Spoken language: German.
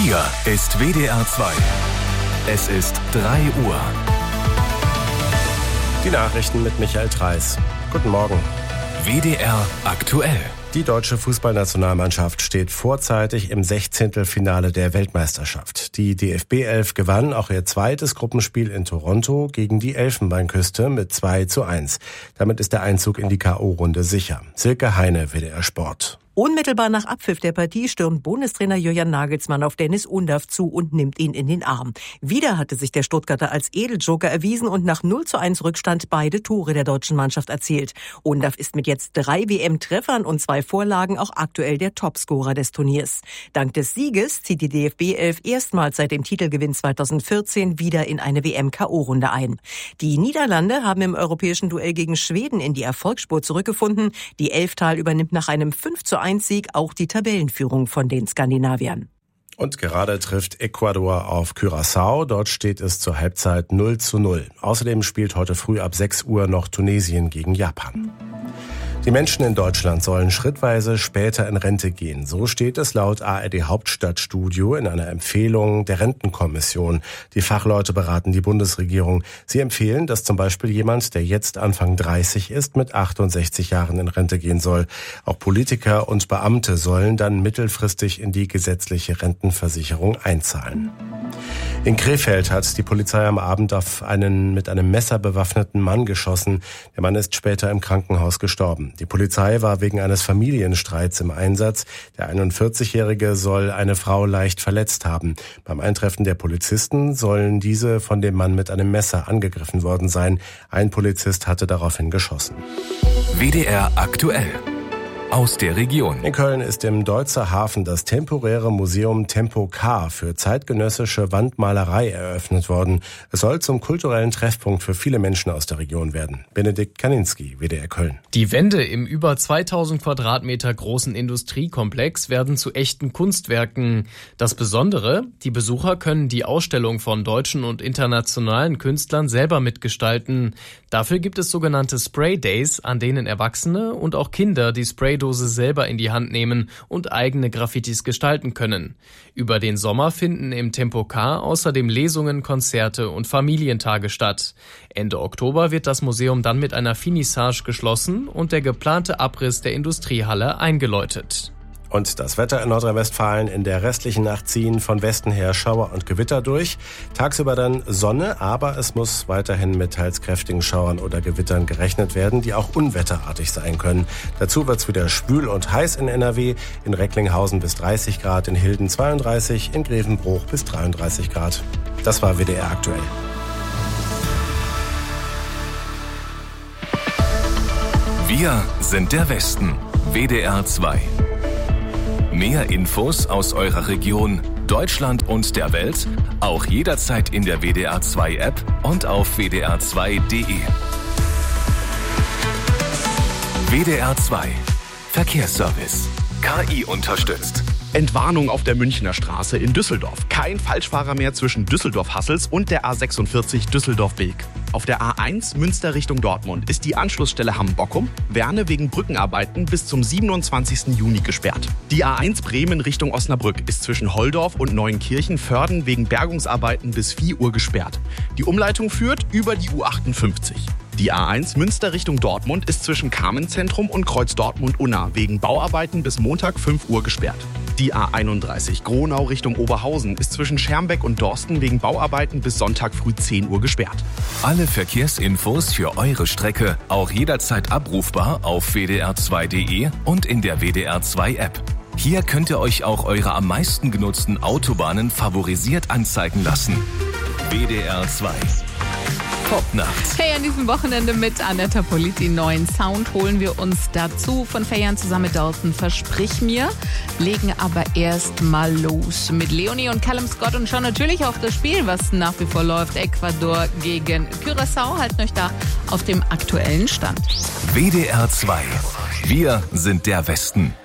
Hier ist WDR 2. Es ist 3 Uhr. Die Nachrichten mit Michael Treis. Guten Morgen. WDR aktuell. Die deutsche Fußballnationalmannschaft steht vorzeitig im 16. Finale der Weltmeisterschaft. Die DFB 11 gewann auch ihr zweites Gruppenspiel in Toronto gegen die Elfenbeinküste mit 2:1. Damit ist der Einzug in die K.O.-Runde sicher. Silke Heine, WDR Sport. Unmittelbar nach Abpfiff der Partie stürmt Bundestrainer Julian Nagelsmann auf Dennis Undav zu und nimmt ihn in den Arm. Wieder hatte sich der Stuttgarter als Edeljoker erwiesen und nach 0:1 Rückstand beide Tore der deutschen Mannschaft erzielt. Undav ist mit jetzt 3 WM-Treffern und 2 Vorlagen auch aktuell der Topscorer des Turniers. Dank des Sieges zieht die DFB 11 erstmals seit dem Titelgewinn 2014 wieder in eine WM-K.O.-Runde ein. Die Niederlande haben im europäischen Duell gegen Schweden in die Erfolgsspur zurückgefunden. Die Elftal übernimmt nach einem 5:1 Sieg auch die Tabellenführung von den Skandinaviern. Und gerade trifft Ecuador auf Curaçao. Dort steht es zur Halbzeit 0:0. Außerdem spielt heute früh ab 6 Uhr noch Tunesien gegen Japan. Die Menschen in Deutschland sollen schrittweise später in Rente gehen. So steht es laut ARD Hauptstadtstudio in einer Empfehlung der Rentenkommission. Die Fachleute beraten die Bundesregierung. Sie empfehlen, dass zum Beispiel jemand, der jetzt Anfang 30 ist, mit 68 Jahren in Rente gehen soll. Auch Politiker und Beamte sollen dann mittelfristig in die gesetzliche Rentenversicherung einzahlen. In Krefeld hat die Polizei am Abend auf einen mit einem Messer bewaffneten Mann geschossen. Der Mann ist später im Krankenhaus gestorben. Die Polizei war wegen eines Familienstreits im Einsatz. Der 41-Jährige soll eine Frau leicht verletzt haben. Beim Eintreffen der Polizisten sollen diese von dem Mann mit einem Messer angegriffen worden sein. Ein Polizist hatte daraufhin geschossen. WDR aktuell. Aus der Region. In Köln ist im Deutzer Hafen das temporäre Museum Tempo K für zeitgenössische Wandmalerei eröffnet worden. Es soll zum kulturellen Treffpunkt für viele Menschen aus der Region werden. Benedikt Kaninski, WDR Köln. Die Wände im über 2000 Quadratmeter großen Industriekomplex werden zu echten Kunstwerken. Das Besondere, die Besucher können die Ausstellung von deutschen und internationalen Künstlern selber mitgestalten. Dafür gibt es sogenannte Spray Days, an denen Erwachsene und auch Kinder die Spraydose selber in die Hand nehmen und eigene Graffitis gestalten können. Über den Sommer finden im Tempo K außerdem Lesungen, Konzerte und Familientage statt. Ende Oktober wird das Museum dann mit einer Finissage geschlossen und der geplante Abriss der Industriehalle eingeläutet. Und das Wetter in Nordrhein-Westfalen: in der restlichen Nacht ziehen von Westen her Schauer und Gewitter durch. Tagsüber dann Sonne, aber es muss weiterhin mit teils kräftigen Schauern oder Gewittern gerechnet werden, die auch unwetterartig sein können. Dazu wird's wieder schwül und heiß in NRW. In Recklinghausen bis 30 Grad, in Hilden 32, in Grevenbruch bis 33 Grad. Das war WDR aktuell. Wir sind der Westen. WDR 2. Mehr Infos aus eurer Region, Deutschland und der Welt, auch jederzeit in der WDR 2 App und auf wdr2.de. WDR 2 Verkehrsservice. KI unterstützt. Entwarnung auf der Münchner Straße in Düsseldorf. Kein Falschfahrer mehr zwischen Düsseldorf-Hassels und der A46 Düsseldorf-Beek. Auf der A1 Münster Richtung Dortmund ist die Anschlussstelle Hamm-Bockum, Werne wegen Brückenarbeiten bis zum 27. Juni gesperrt. Die A1 Bremen Richtung Osnabrück ist zwischen Holdorf und Neuenkirchen-Vörden wegen Bergungsarbeiten bis 4 Uhr gesperrt. Die Umleitung führt über die U58. Die A1 Münster Richtung Dortmund ist zwischen Carmenzentrum und Kreuz Dortmund-Unna wegen Bauarbeiten bis Montag 5 Uhr gesperrt. Die A31 Gronau Richtung Oberhausen ist zwischen Schermbeck und Dorsten wegen Bauarbeiten bis Sonntag früh 10 Uhr gesperrt. Alle Verkehrsinfos für eure Strecke auch jederzeit abrufbar auf wdr2.de und in der WDR 2 App. Hier könnt ihr euch auch eure am meisten genutzten Autobahnen favorisiert anzeigen lassen. WDR 2. Popnacht. Hey, an diesem Wochenende mit Anetta Politi. Neuen Sound holen wir uns dazu von Feiern zusammen mit Dalton. Versprich mir. Legen aber erst mal los mit Leonie und Callum Scott und schauen natürlich auf das Spiel, was nach wie vor läuft. Ecuador gegen Curaçao. Halten euch da auf dem aktuellen Stand. WDR 2. Wir sind der Westen.